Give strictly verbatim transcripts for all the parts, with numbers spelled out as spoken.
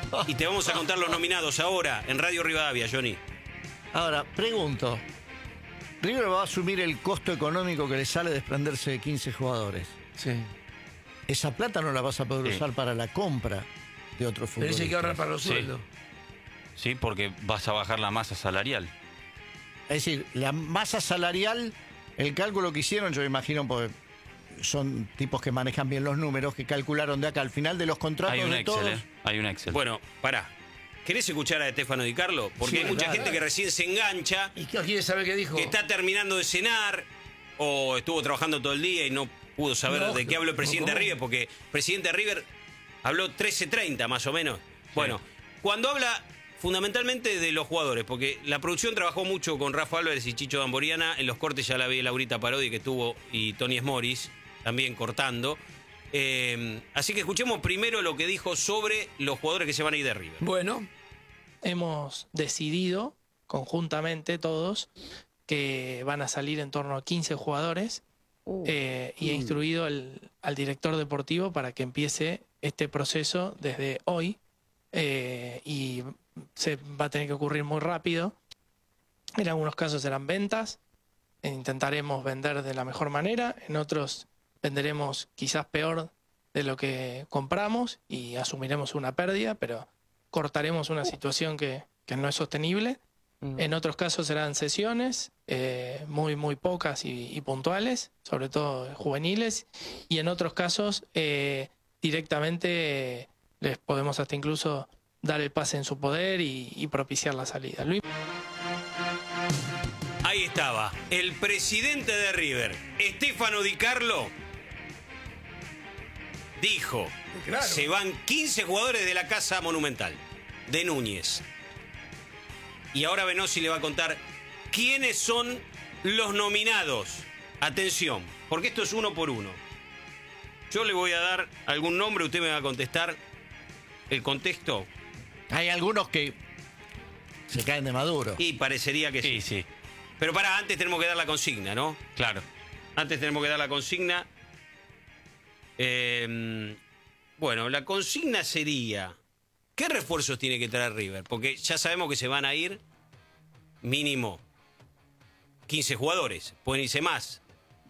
Y te vamos a contar los nominados ahora en Radio Rivadavia, Johnny. Ahora, pregunto. River va a asumir el costo económico que le sale desprenderse de quince jugadores. Sí. Esa plata no la vas a poder Sí. usar para la compra de otro Pero futbolista. hay que ahorrar para los Sí. sueldos. Sí, porque vas a bajar la masa salarial. Es decir, la masa salarial, el cálculo que hicieron, yo me imagino, porque son tipos que manejan bien los números, que calcularon de acá al final de los contratos Hay un de Excel, todos. ¿eh? Hay un Excel. Bueno, pará. ¿Querés escuchar a Estefano Di Carlo? Porque Sí, hay mucha claro. gente que recién se engancha, ¿Y qué quiere saber qué dijo? que está terminando de cenar o estuvo trabajando todo el día y no pudo saber No, de qué habló el presidente ¿cómo? River, porque el presidente River habló trece treinta más o menos. Bueno, cuando habla fundamentalmente de los jugadores, porque la producción trabajó mucho con Rafa Álvarez y Chicho Damboriana, en los cortes ya la vi Laurita Parodi que estuvo y Tony Smoris también cortando. Eh, así que escuchemos primero lo que dijo sobre los jugadores que se van a ir de River. Bueno, Hemos decidido conjuntamente todos que van a salir en torno a quince jugadores eh, y he instruido al, al director deportivo para que empiece este proceso desde hoy eh, y se va a tener que ocurrir muy rápido. En algunos casos serán ventas, e intentaremos vender de la mejor manera, en otros venderemos quizás peor de lo que compramos y asumiremos una pérdida, pero cortaremos una situación que, que no es sostenible. En otros casos serán sesiones, eh, muy, muy pocas y, y puntuales, sobre todo juveniles, y en otros casos eh, directamente eh, les podemos hasta incluso dar el pase en su poder y, y propiciar la salida. Luis. Ahí estaba, el presidente de River, Estefano Di Carlo, dijo, claro. se van quince jugadores de la Casa Monumental, de Núñez. Y ahora Benossi le va a contar quiénes son los nominados. Atención, porque esto es uno por uno. Yo le voy a dar algún nombre, usted me va a contestar el contexto. Hay algunos que se caen de maduro. Y parecería que sí. Sí, sí, Pero para, antes tenemos que dar la consigna, ¿no? claro. Antes tenemos que dar la consigna. Eh, bueno, la consigna sería, ¿qué refuerzos tiene que traer River? Porque ya sabemos que se van a ir mínimo quince jugadores, pueden irse más.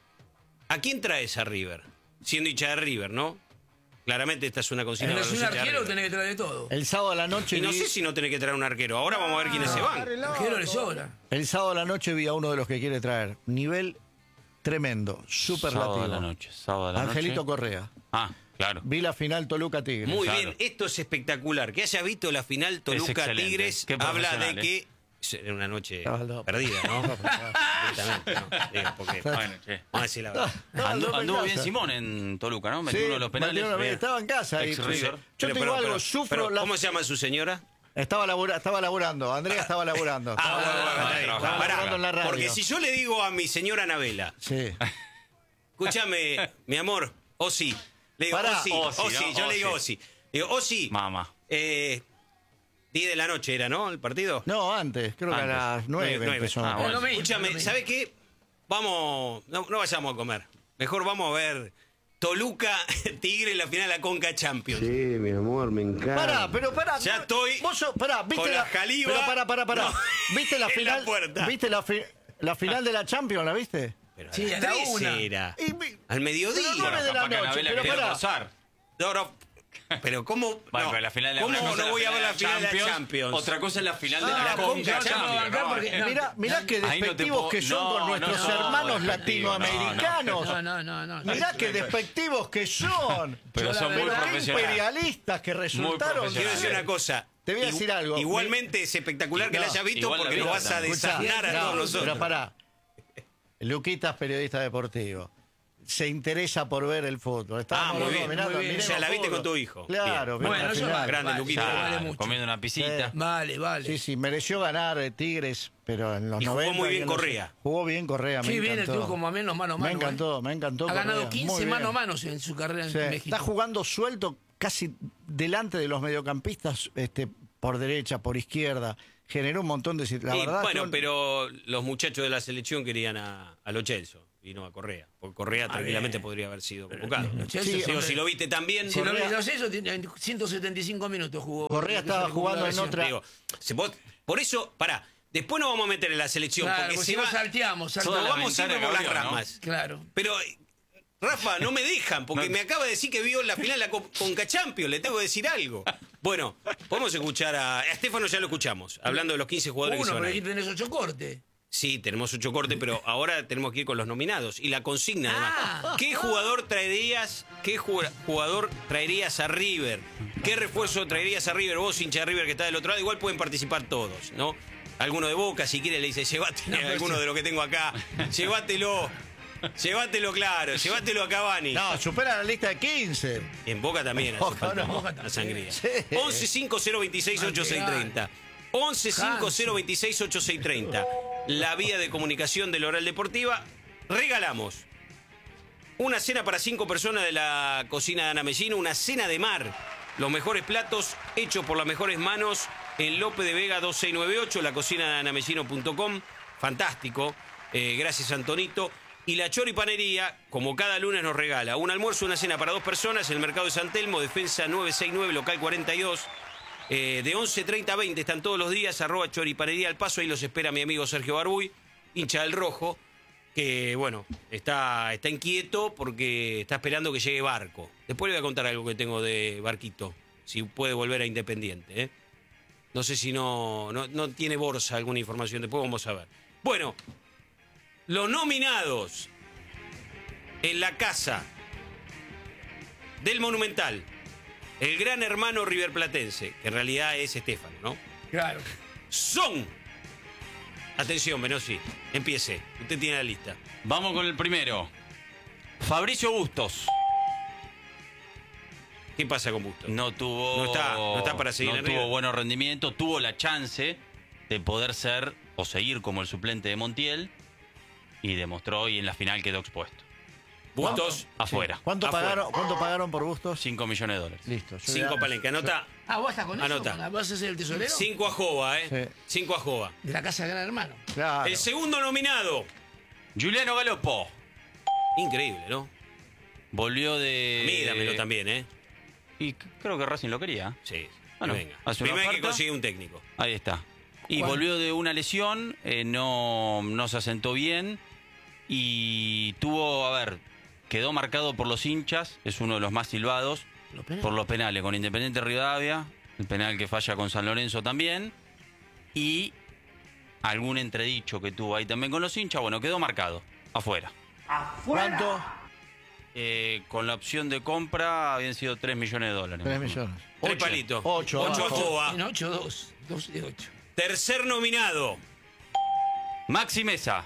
¿A quién traes a River? Siendo hincha de River, ¿no? Claramente esta es una consigna en para los los un hinchas de arquero River. tenés que traer de todo. El sábado a la noche Y no vi, sé si no tenés que traer un arquero. Ahora vamos a ver quiénes se van. El arquero le sobra. el sábado a la noche vi a uno de los que quiere traer. Nivel tremendo, superlativo. Sábado a la noche, sábado a la Angelito noche. Correa. Ah, claro. Vi la final Toluca Tigres. Muy Claro. bien, esto es espectacular. Que hayas visto la final Toluca excelente. Tigres Qué habla de profesional, que era una noche Estaba loco. perdida, ¿no? Directamente, ¿no? Digo, porque, Bueno, che. vamos a decir la verdad. No, Andu- no me anduvo casa. bien Simón en Toluca, ¿no? Metió Sí, uno de los penales. metió uno- Bien. estaba en casa. y- Ex River. yo Pero, te digo pero, algo, pero, sufro pero, la... ¿cómo se llama su señora? Estaba, labura, estaba laburando, Andrea estaba laburando. Ah, Estaba bueno, bueno, laburando. está bien. trabajando. Pará, laburando en la radio. porque si yo le digo a mi señora Anabela, Sí. escúchame, mi amor, Osi, le digo, Pará. Osi, Osi, Osi, ¿no? yo le digo Osi. Osi. Le digo, Osi, Mamá. eh, diez de la noche era, ¿no? El partido. No, antes, creo que Antes. a las nueve Nueve, empezó. Ah, bueno. Es lo mismo, Escúchame, es lo mismo. ¿sabe qué? Vamos, no, no vayamos a comer. Mejor vamos a ver Toluca Tigre en la final de la Conca Champions. Sí, mi amor, me encanta. Pará, pero pará. Ya estoy Vos sos- pará, ¿viste con la, la jaliba. Pero pará, pará, pará. No, ¿Viste la en la final? puerta. ¿Viste la, fi- la final de la Champions, la viste? Pero a Sí, las a la tres una. era. Y vi- Al mediodía. Pero nueve de la Capaz que noche, Anabela pero quería pará. forzar. No, no. Pero ¿cómo? Bueno, no. pero la final de ¿Cómo una cosa no es voy a ver la final de la Champions, Champions? Otra cosa es la final de Ah, la, la Conca Conca Champions. Champions, No, porque- no, Mirá, mirá qué Ahí no te despectivos puedo- que son no, con no, nuestros no, hermanos despectivo, latinoamericanos. No, no, no, no. Mirá qué despectivos que son. Pero son muy Pero qué profesionales. imperialistas que resultaron. profesionales. Quiero decir una cosa. Te voy a Igu- decir algo. Igualmente es espectacular que No, la hayas visto igual la porque vi nos vas a también. Escuchá, desasnar a no, todos nosotros. Pero pará. Luquita es periodista deportivo. Se interesa por ver el fútbol. Estábamos Ah, muy los dos bien, mirando, muy bien. miremos O sea, la viste fútbol. con tu hijo. Claro. Bien. vimos Bueno, la eso final. vale, Grande, vale, Luquita. vale Claro, mucho. comiendo una pisita. Vale, vale. Sí, sí, mereció ganar eh, Tigres, pero en los Y jugó noventa muy y bien en los- Correa. Jugó bien Correa, me Qué bien el encantó. club como a menos mano a mano. Me encantó, eh. me encantó Ha ganado Correa, quince muy mano a bien. manos en su carrera en Sí, México. está jugando suelto casi delante de los mediocampistas, este, por derecha, por izquierda, generó un montón de... La Sí, verdad, bueno, yo- pero los muchachos de la selección querían a, a Lo Celso y no a Correa. Porque Correa tranquilamente bien. podría haber sido convocado. Lo Celso, Sí, Digo, hombre, si lo viste también. si lo Correa- vi- lo sé, eso tiene ciento setenta y cinco minutos jugó. Correa estaba jugando en otra- Digo, se- vos- por eso, pará, después nos vamos a meter en la selección. Claro, porque porque se si no va, salteamos, nos salteamos. vamos siempre por las Gabriel, ¿no? ramas. Claro. Pero, eh, Rafa, no me dejan, porque No. me acaba de decir que vio la final de la Co- Conca Champions. Le tengo que decir algo. Bueno, podemos escuchar a... A Estefano ya lo escuchamos, hablando de los quince jugadores Uno, que se pero van aquí ahí. tenés ocho cortes. Sí, tenemos ocho cortes, pero ahora tenemos que ir con los nominados. Y la consigna, además. Ah. ¿Qué jugador traerías, qué ju- jugador traerías a River? ¿Qué refuerzo traerías a River? Vos, hincha de River, que está del otro lado, igual pueden participar todos, ¿no? Alguno de Boca, si quiere, le dice, llévate No, a pero alguno sí. de los que tengo acá. Llévatelo. Llévatelo claro, llévatelo a Cavani. No, supera la lista de quince. En Boca también hace Boca falta no. Boca la también. sangría. Sí. once cinco cero veintiséis ochenta y seis treinta. once cinco cero veintiséis ochenta y seis treinta. La vía de comunicación de la Oral Deportiva. Regalamos una cena para cinco personas de la cocina de Ana Mellino, una cena de mar. Los mejores platos hechos por las mejores manos en Lope de Vega dos seis nueve ocho, la cocina de anamellino punto com. Fantástico. Eh, gracias, Antonito. Y la Choripanería, como cada lunes, nos regala un almuerzo, una cena para dos personas en el mercado de San Telmo, Defensa nueve seis nueve, local cuarenta y dos. Eh, de once treinta a veinte están todos los días, arroba Choripanería al paso. Ahí los espera mi amigo Sergio Barbuy, hincha del Rojo, que, bueno, está, está inquieto porque está esperando que llegue Barco. Después le voy a contar algo que tengo de Barquito, si puede volver a Independiente. ¿eh? No sé si no, no, no tiene Borsa alguna información, después vamos a ver. Bueno, los nominados en la casa del Monumental, el gran hermano riverplatense, que en realidad es Estefano, ¿no? Claro. Son, atención, Menossi, empiece, usted tiene la lista. Vamos con el primero. Fabricio Bustos. ¿Qué pasa con Bustos? No tuvo. No está- no está para seguir no en tuvo River. buenos rendimientos. Tuvo la chance de poder ser o seguir como el suplente de Montiel. Y demostró y en la final quedó expuesto. Bustos, Afuera. ¿Cuánto Afuera. pagaron, ¿Cuánto pagaron por Bustos? cinco millones de dólares. Listo. yo cinco ya- palenque, anota. Ah, ¿vos estás con eso? Anota. ¿Con la- ¿Vas a ser el tesorero? Cinco a Jova, ¿eh? Sí. Cinco a Jova. De la casa de Gran Hermano. Claro. El segundo nominado. Juliano Galopo. Increíble, ¿no? Volvió de. Míramelo también, ¿eh? Y c- creo que Racing lo quería. Sí. Bueno, venga. hace una Primero hay que oferta. conseguir un técnico. Ahí está. Y ¿Cuál? volvió de una lesión, eh, no, no se asentó bien y tuvo, a ver, quedó marcado por los hinchas, es uno de los más silbados, Los penales. por los penales, con Independiente Rivadavia, el penal que falla con San Lorenzo también, y algún entredicho que tuvo ahí también con los hinchas, bueno, quedó marcado, afuera. ¿Cuánto? Eh, con la opción de compra habían sido tres millones de dólares. Tres millones. Tres Ocho. palitos. Ocho. Ocho a abajo. Jova. En ocho dos. dos de ocho. Tercer nominado. Maxi Mesa,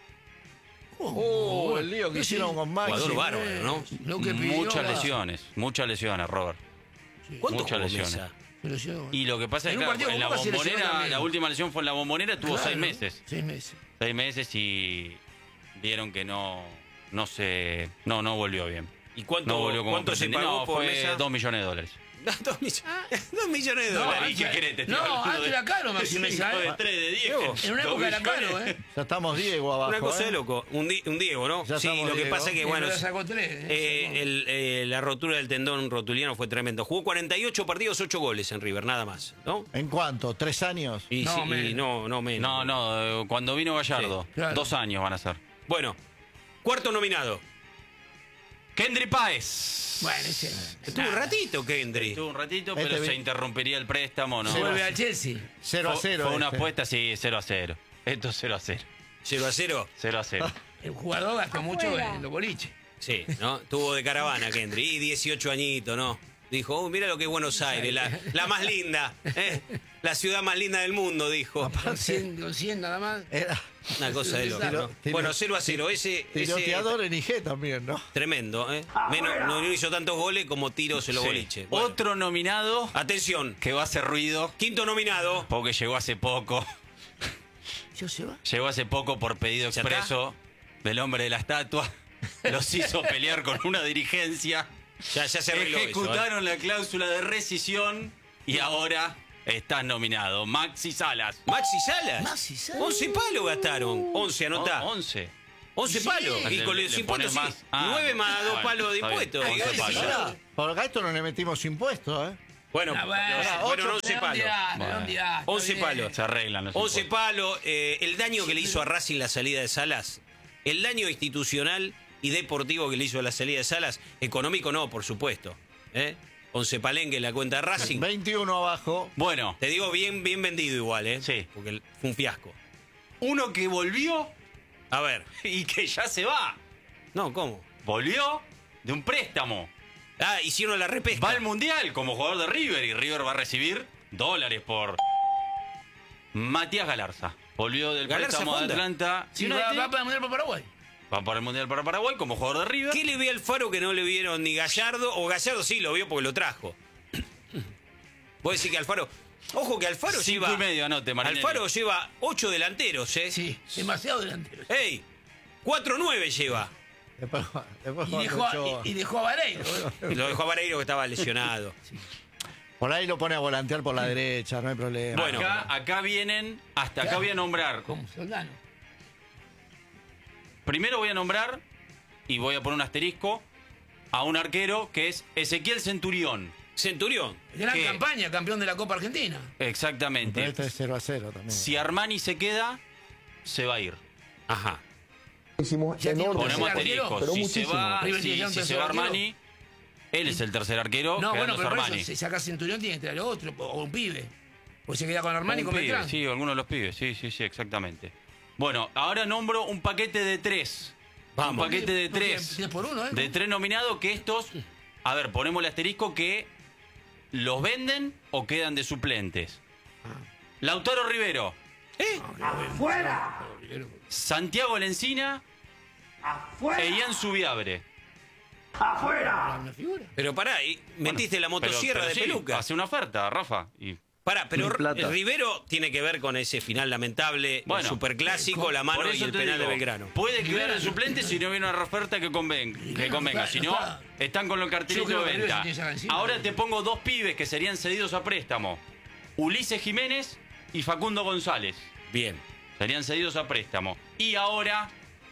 Oh, el lío que Sí, hicieron sí. con Maxi. Jugador bárbaro, ¿no? Lo que pidió, muchas va. lesiones, muchas lesiones, Robert. ¿Cuánto Muchas jugó lesiones. Mesa? Se lesionó. Y lo que pasa es En que un claro, partido en con la Boca se lesionó bombonera, también. la última lesión fue en la bombonera, tuvo Claro, seis meses. Seis meses. Seis meses y vieron que no, no se, no, no volvió bien. ¿Y cuánto, No volvió como cuánto se pretendía. pagó No, por fue Mesa? dos millones de dólares. Dos millones, dos millones de No, dólares. antes- ¿qué querés? Te estoy no, hablando antes de- era caro, Maxi Mesa, ¿eh? de tres, de diez. Diego, En una dos época era millones. caro, ¿eh? Ya estamos Diego abajo. Una cosa ¿eh? de loco. Un, Di- un Diego, ¿no? Ya Sí, estamos lo que Diego. pasa es que, Y bueno, pero sacó tres, ¿eh? eh, Sacó. el, eh, la rotura del tendón rotuliano fue tremendo. Jugó cuarenta y ocho partidos, ocho goles en River, nada más, ¿no? ¿En cuánto? ¿Tres años? Y, No, sí, y menos. no, no menos. No, no, eh, cuando vino Gallardo, Sí, claro. dos años van a ser. Bueno, cuarto nominado. Kendry Páez. Bueno, ese. Estuvo un ratito, Kendry. Estuvo un ratito, Este pero vi- se interrumpiría el préstamo, ¿no? Se vuelve al Chelsea. cero a Fue- cero. Fue una este. apuesta, sí, cero a cero. Esto es cero a cero. cero a cero. cero a cero. El jugador gastó mucho en los boliches. Sí, ¿no? Tuvo de caravana, Kendry. Y dieciocho añitos, ¿no? Dijo, oh, mira lo que es Buenos Aires, la, la más linda, ¿eh? La ciudad más linda del mundo, dijo. Con cien, con cien nada más. Era Una cosa de loco, ¿no? Tiro- Bueno, cero a cero. Ese, ese tiroteador en I G también, ¿no? tremendo, ¿eh? Menos, no hizo tantos goles como tiros en los Sí. boliches. Bueno, Otro nominado atención, que va a hacer ruido quinto nominado. porque llegó hace poco. ¿Yo se va? Llegó hace poco por pedido ¿Ya expreso del hombre de la estatua. Los hizo pelear con una dirigencia. Ya, ya se arregló eso, ¿eh? Ejecutaron la cláusula de rescisión y ahora estás nominado. Maxi Salas. Maxi Salas. Maxi Salas. once palos gastaron. once, anotá. O- once. once Sí. palos. Y Le- con le los impuestos, pones sí. más. Ah, nueve más dos bueno, palos de está bien. impuestos. once Ay, palos. Salas. Por esto no le metimos impuestos, ¿eh? Bueno, Ah, bueno, fueron ocho, once palos. redondeá, Bueno. redondeá, está once bien. palos. Se arreglan los once impuestos. palos. eh, el daño que le hizo a Racing la salida de Salas, el daño institucional y deportivo que le hizo a la salida de Salas, económico no, por supuesto. ¿eh? once palenque en la cuenta de Racing. veintiuno abajo. Bueno, Te digo bien, bien vendido igual, ¿eh? Sí. Porque fue un fiasco. uno que volvió A ver. y que ya se va. No, ¿cómo? Volvió de un préstamo. Ah, hicieron la repesca. Va al Mundial como jugador de River y River va a recibir dólares por Matías Galarza. Volvió del Galarza préstamo de Honda. Atlanta. Sí, United. va, va para el Mundial para Paraguay. Va para el Mundial para Paraguay como jugador de River. ¿Qué le ve al Faro que no le vieron ni Gallardo? O Gallardo sí lo vio porque lo trajo. Vos decís que Alfaro. Ojo que Alfaro Cinco lleva. y medio, anote, Marinelli. Alfaro lleva ocho delanteros, ¿eh? Sí, demasiado delantero. ¡Ey! cuatro nueve lleva. Después, después Y cuando dejó, echó- a, y, y dejó a Vareiro. ¿eh? Lo dejó a Vareiro que estaba lesionado. Por ahí lo pone a volantear por la derecha, no hay problema. Bueno. Acá, acá vienen, hasta acá Claro. voy a nombrar. Como Soldano. Primero voy a nombrar, y voy a poner un asterisco, a un arquero que es Ezequiel Centurión. Centurión. Gran ¿Qué? campaña, campeón de la Copa Argentina. Pero Exactamente. este es cero a cero también. Si Armani se queda, se va a ir. Ajá. Ya tiene un Ponemos tercer arquero. asterisco. pero Si se muchísimo. va, River si, tiene que si ser un se tercer va arquero. Armani, él es el tercer arquero. No, bueno, quedándose pero por Armani. eso, si saca Centurión tiene que traer otro, o un pibe. Pues se queda con Armani y Un con pibe, Beltrán. sí, algunos de los pibes, sí, sí, sí, exactamente. Bueno, ahora nombro un paquete de tres. Vamos. Un paquete de No tiene- tres. tiene por uno, ¿eh? De tres nominados que estos, a ver, ponemos el asterisco que los venden o quedan de suplentes. Lautaro Rivero, Santiago Lencina e Ian Subiabre. Una figura. Pero pará, y metiste la motosierra Pero- de pero sí, peluca. Hace una oferta, Rafa. Y Pará, pero Mi plata. Rivero tiene que ver con ese final lamentable, Bueno, el superclásico, la mano por y eso el te penal de digo, Belgrano. Puede quedar de suplente si no viene una oferta que convenga. Que convenga. Si no, están con los Yo cartelitos creo de que River venta. se tiene que sacar encima. Ahora te pongo dos pibes que serían cedidos a préstamo. Ulises Jiménez y Facundo González. Bien. Serían cedidos a préstamo. Y ahora,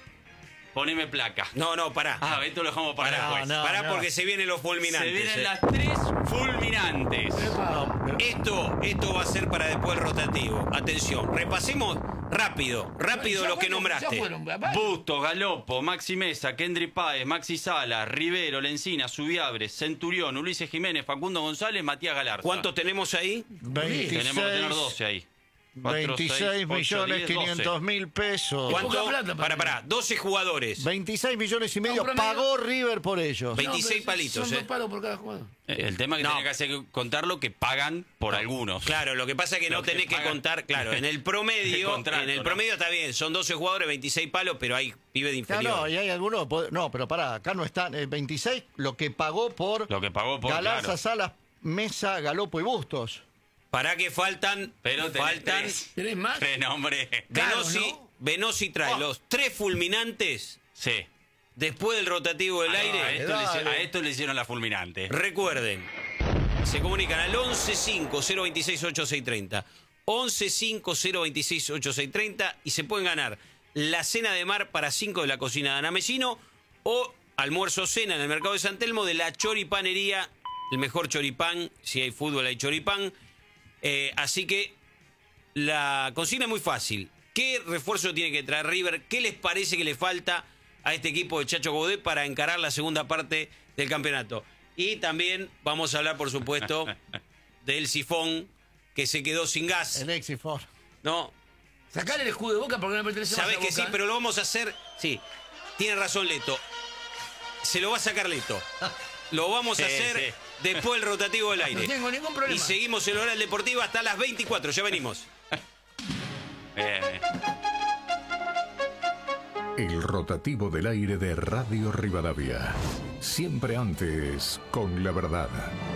poneme placa. No, no, pará. Ah, esto lo dejamos para Pará, después. no, pará no. porque se vienen los fulminantes. Se vienen eh. las tres fulminantes. No, pero- Esto, esto va a ser para después el rotativo. Atención, repasemos rápido, rápido Ya los que fueron, nombraste. ya fueron, papá. Busto, Galopo, Maxi Mesa, Kendry Páez, Maxi Sala, Rivero, Lencina, Subiabre, Centurión, Ulises Jiménez, Facundo González, Matías Galarza. ¿Cuántos tenemos ahí? veintiséis, Tenemos que tener doce ahí. Cuatro, veintiséis seis, ocho, millones diez, quinientos doce. mil pesos. ¿Cuánto? poca plata para Pará, mí. pará, doce jugadores. veintiséis millones y medio promedio. pagó River por ellos. Veinte- veintiséis No, pero palitos, Son eh. dos palos por cada jugador. Eh, El tema es que No. tenés que hacer que contar lo que pagan por algunos. Claro, lo que pasa es que no Lo que tenés que pagan. contar, claro, en el promedio, El contrato, en el ¿no? promedio está bien, son doce jugadores, veintiséis palos, pero hay pibes de inferior. Claro, y hay algunos. No, pero pará, acá no están. El veintiséis, lo que pagó por Lo que pagó por Galarza, claro. Salas, Mesa, Galopo y Bustos. Para que faltan, Pero tenés faltan tres. ¿Tenés más? Tres nombres. Venosi, Claro, ¿no? Venosi trae Oh. los tres fulminantes Sí. después del rotativo del A, aire. a esto le, dale. hice- a esto le hicieron la fulminante. Recuerden, se comunican al once cinco cero veintiséis ochenta y seis treinta. once cinco cero veintiséis ochenta y seis treinta y se pueden ganar la cena de mar para cinco de la cocina de Ana Messino o almuerzo cena en el mercado de San Telmo de la choripanería, el mejor choripán, si hay fútbol hay choripán. Eh, así que la consigna es muy fácil. ¿Qué refuerzo tiene que traer River? ¿Qué les parece que le falta a este equipo de Chacho Godet para encarar la segunda parte del campeonato? Y también vamos a hablar, por supuesto, del sifón que se quedó sin gas, El Exifor. ¿no? Sacar el escudo de Boca porque no pertenece más Sabés a que Boca. sí, pero lo vamos a hacer. Sí, tiene razón Leto. Se lo va a sacar Leto. Lo vamos a Sí, hacer sí. después del rotativo del aire. No tengo ningún problema. Y seguimos en Oral Deportiva hasta las veinticuatro. Ya venimos. Bien, bien. El rotativo del aire de Radio Rivadavia. Siempre antes con la verdad.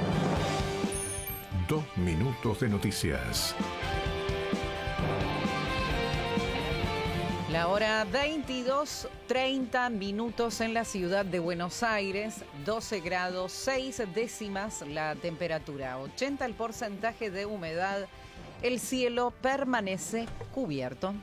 Dos minutos de noticias. La hora veintidós, treinta minutos en la ciudad de Buenos Aires, doce grados, seis décimas la temperatura, ochenta el porcentaje de humedad, el cielo permanece cubierto.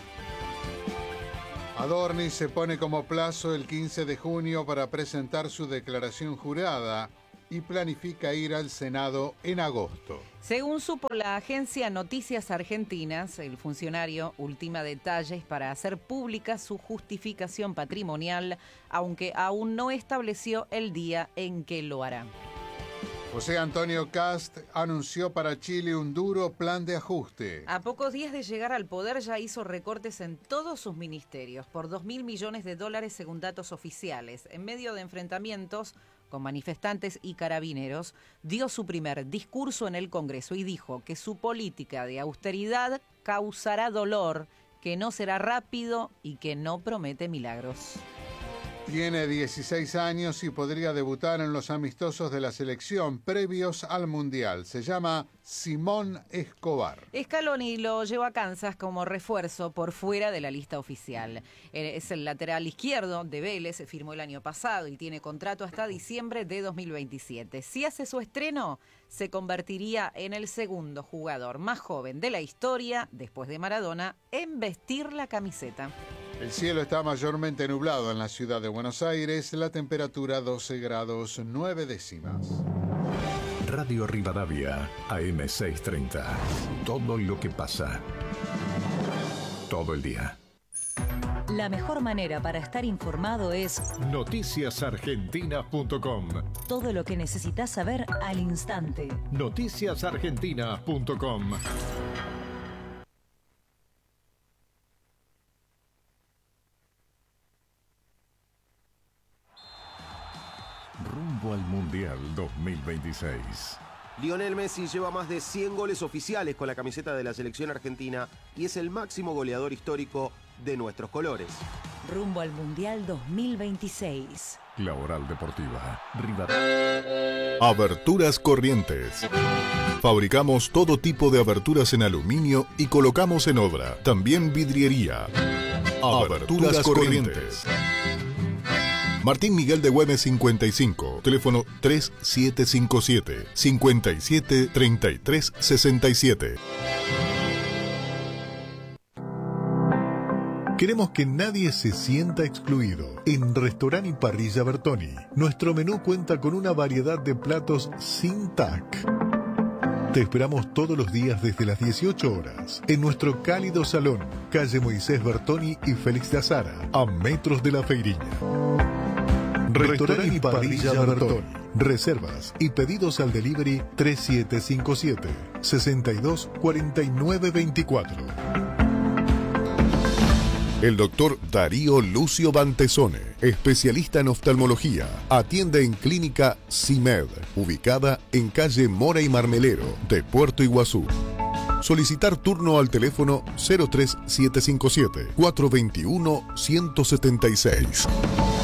Adorni se pone como plazo el quince de junio para presentar su declaración jurada y planifica ir al Senado en agosto. Según supo la agencia Noticias Argentinas, el funcionario ultima detalles para hacer pública su justificación patrimonial, aunque aún no estableció el día en que lo hará. José Antonio Cast anunció para Chile un duro plan de ajuste. A pocos días de llegar al poder ya hizo recortes en todos sus ministerios por dos mil millones de dólares según datos oficiales. En medio de enfrentamientos con manifestantes y carabineros, dio su primer discurso en el Congreso y dijo que su política de austeridad causará dolor, que no será rápido y que no promete milagros. Tiene dieciséis años y podría debutar en los amistosos de la selección previos al Mundial. Se llama Simón Escobar. Scaloni lo llevó a Kansas como refuerzo por fuera de la lista oficial. Es el lateral izquierdo de Vélez, firmó el año pasado y tiene contrato hasta diciembre de dos mil veintisiete. Si hace su estreno, se convertiría en el segundo jugador más joven de la historia, después de Maradona, en vestir la camiseta. El cielo está mayormente nublado en la ciudad de Buenos Aires, la temperatura doce grados nueve décimas. Radio Rivadavia, A M seiscientos treinta. Todo lo que pasa. Todo el día. La mejor manera para estar informado es noticias argentinas punto com. Todo lo que necesitas saber al instante. noticias argentinas punto com. Rumbo al Mundial dos mil veintiséis. Lionel Messi lleva más de cien goles oficiales con la camiseta de la selección argentina y es el máximo goleador histórico de nuestros colores. Rumbo al Mundial dos mil veintiséis. La Oral Deportiva. Rivadavia. Aberturas Corrientes. Fabricamos todo tipo de aberturas en aluminio y colocamos en obra. También vidriería. Aberturas, Aberturas Corrientes. Martín Miguel de Güemes cincuenta y cinco, teléfono tres siete cinco siete, cinco siete tres tres seis siete. Queremos que nadie se sienta excluido. En Restaurant y Parrilla Bertoni, nuestro menú cuenta con una variedad de platos sin T A C. Te esperamos todos los días desde las dieciocho horas en nuestro cálido salón, calle Moisés Bertoni y Félix de Azara, a metros de la Feiriña. Restaurant y Parrilla Bertoni. Reservas y pedidos al delivery tres siete cinco siete, seis dos cuatro nueve dos cuatro. El doctor Darío Lucio Bantesone, especialista en oftalmología, atiende en Clínica CIMED, ubicada en calle Mora y Marmelero, de Puerto Iguazú. Solicitar turno al teléfono cero tres siete cinco siete, cuatro dos uno, uno siete seis.